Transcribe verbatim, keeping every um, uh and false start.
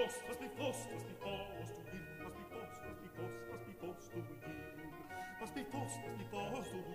post, must be post, must be post to yield, must be post, must be post, must be post to yield, must be post, must be post to